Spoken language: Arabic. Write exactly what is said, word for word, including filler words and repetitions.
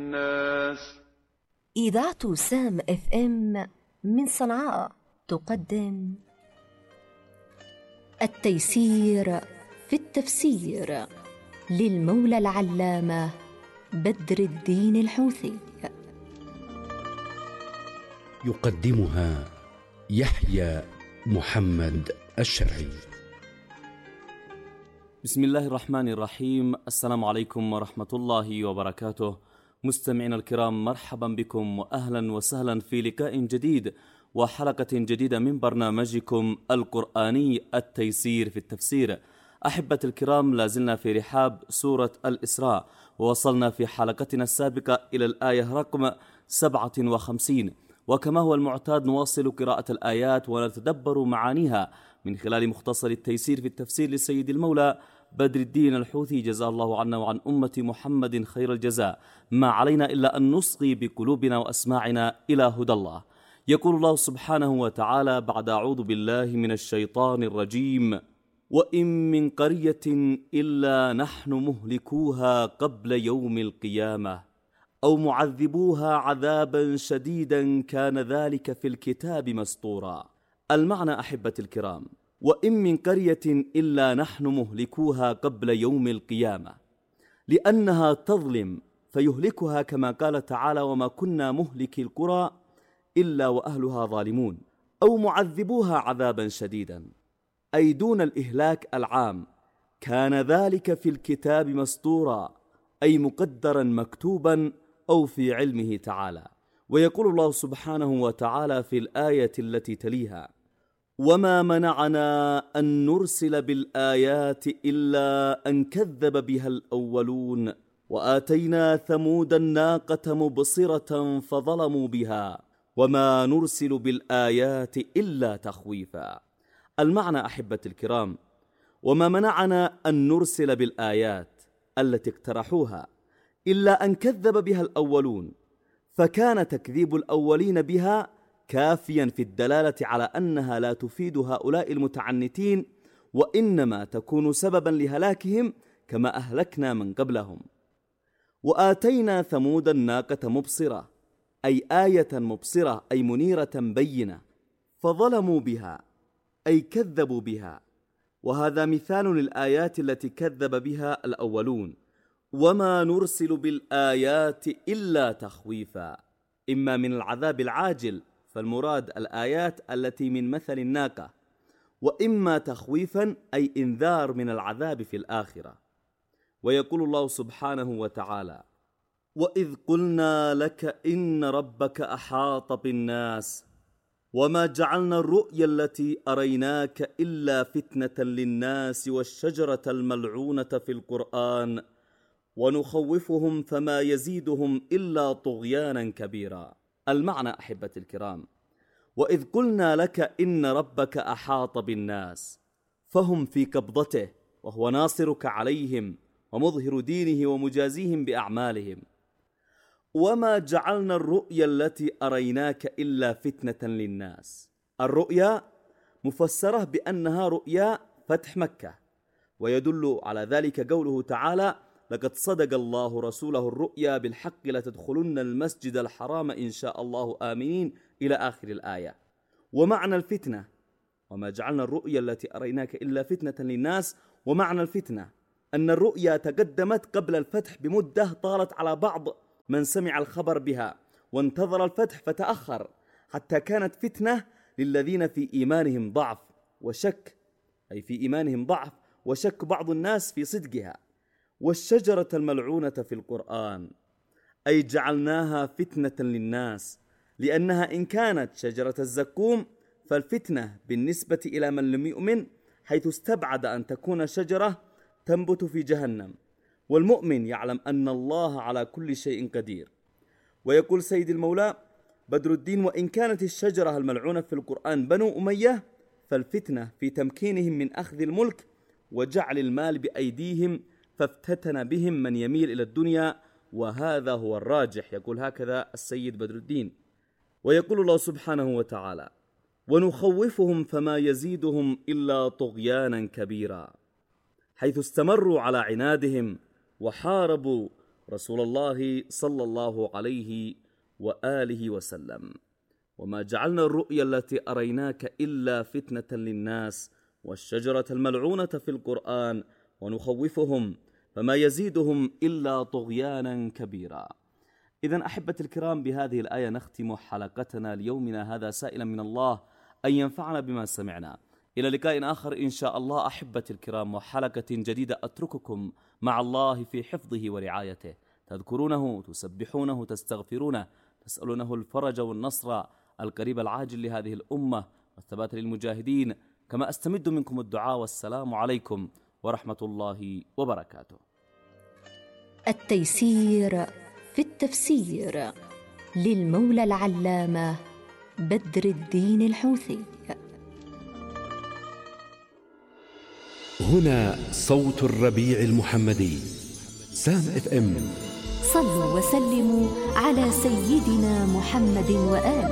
الناس. إذاعة سام اف ام من صنعاء تقدم التيسير في التفسير للمولى العلامة بدر الدين الحوثي. يقدمها يحيى محمد الشرعي. بسم الله الرحمن الرحيم. السلام عليكم ورحمة الله وبركاته. مستمعينا الكرام، مرحبا بكم وأهلا وسهلا في لقاء جديد وحلقة جديدة من برنامجكم القرآني التيسير في التفسير. أحبة الكرام، لازلنا في رحاب سورة الإسراء، ووصلنا في حلقتنا السابقة إلى الآية رقم سبعة وخمسين، وكما هو المعتاد نواصل قراءة الآيات ونتدبر معانيها من خلال مختصر التيسير في التفسير لسيد المولى بدر الدين الحوثي، جزاه الله عنا وعن أمة محمد خير الجزاء. ما علينا إلا أن نصغي بقلوبنا وأسماعنا إلى هدى الله. يقول الله سبحانه وتعالى بعد أعوذ بالله من الشيطان الرجيم: وإن من قرية إلا نحن مهلكوها قبل يوم القيامة أو معذبوها عذابا شديدا كان ذلك في الكتاب مسطورا. المعنى أحبة الكرام: وإن من قرية إلا نحن مهلكوها قبل يوم القيامة، لأنها تظلم فيهلكها، كما قال تعالى: وما كنا مهلكي القرى إلا وأهلها ظالمون. أو معذبوها عذابا شديدا، أي دون الإهلاك العام، كان ذلك في الكتاب مسطورا، أي مقدرا مكتوبا أو في علمه تعالى. ويقول الله سبحانه وتعالى في الآية التي تليها: وما منعنا أن نرسل بالآيات إلا أن كذب بها الأولون وآتينا ثمود الناقة مبصرة فظلموا بها وما نرسل بالآيات إلا تخويفا. المعنى أحبة الكرام: وما منعنا أن نرسل بالآيات التي اقترحوها إلا أن كذب بها الأولون، فكان تكذيب الأولين بها كافيا في الدلالة على أنها لا تفيد هؤلاء المتعنتين، وإنما تكون سببا لهلاكهم كما أهلكنا من قبلهم. وآتينا ثمود الناقة مبصرة، أي آية مبصرة، أي منيرة بينة، فظلموا بها، أي كذبوا بها. وهذا مثال للآيات التي كذب بها الأولون. وما نرسل بالآيات إلا تخويفا، إما من العذاب العاجل، فالمراد الآيات التي من مثل الناقة، وإما تخويفا، أي إنذار من العذاب في الآخرة. ويقول الله سبحانه وتعالى: وإذ قلنا لك إن ربك أحاط بالناس وما جعلنا الرؤيا التي أريناك إلا فتنة للناس والشجرة الملعونة في القرآن ونخوفهم فما يزيدهم إلا طغيانا كبيرا. المعنى أحبة الكرام: وإذ قلنا لك إن ربك أحاط بالناس، فهم في قبضته، وهو ناصرك عليهم ومظهر دينه ومجازيهم بأعمالهم. وما جعلنا الرؤيا التي أريناك إلا فتنة للناس. الرؤيا مفسرة بأنها رؤيا فتح مكة، ويدل على ذلك قوله تعالى: لقد صدق الله رسوله الرؤيا بالحق لتدخلن المسجد الحرام إن شاء الله آمنين، إلى آخر الآية. ومعنى الفتنة: وما جعلنا الرؤيا التي أريناك إلا فتنة للناس، ومعنى الفتنة أن الرؤيا تقدمت قبل الفتح بمدة طالت على بعض من سمع الخبر بها وانتظر الفتح فتأخر، حتى كانت فتنة للذين في إيمانهم ضعف وشك، أي في إيمانهم ضعف وشك بعض الناس في صدقها. والشجرة الملعونة في القرآن، أي جعلناها فتنة للناس، لأنها إن كانت شجرة الزقوم فالفتنة بالنسبة إلى من لم يؤمن، حيث استبعد أن تكون شجرة تنبت في جهنم، والمؤمن يعلم أن الله على كل شيء قدير. ويقول سيد المولى بدر الدين: وإن كانت الشجرة الملعونة في القرآن بنو أمية، فالفتنة في تمكينهم من أخذ الملك وجعل المال بأيديهم، فافتتن بهم من يميل إلى الدنيا، وهذا هو الراجح. يقول هكذا السيد بدر الدين. ويقول الله سبحانه وتعالى: ونخوفهم فما يزيدهم إلا طغيانا كبيرا، حيث استمروا على عنادهم وحاربوا رسول الله صلى الله عليه وآله وسلم: وما جعلنا الرؤيا التي أريناك إلا فتنة للناس والشجرة الملعونة في القرآن ونخوفهم فما يزيدهم إلا طغيانا كبيرا. إذن أحبة الكرام، بهذه الآية نختم حلقتنا ليومنا هذا، سائلا من الله أن ينفعنا بما سمعنا. إلى لقاء آخر إن شاء الله أحبة الكرام، وحلقة جديدة أترككم مع الله في حفظه ورعايته، تذكرونه، تسبحونه، تستغفرونه، تسألونه الفرج والنصر القريب العاجل لهذه الأمة والثبات للمجاهدين، كما أستمد منكم الدعاء. والسلام عليكم ورحمة الله وبركاته. التيسير في التفسير للمولى العلامة بدر الدين الحوثي. هنا صوت الربيع المحمدي، سام اف ام. صلوا وسلموا على سيدنا محمد وآله.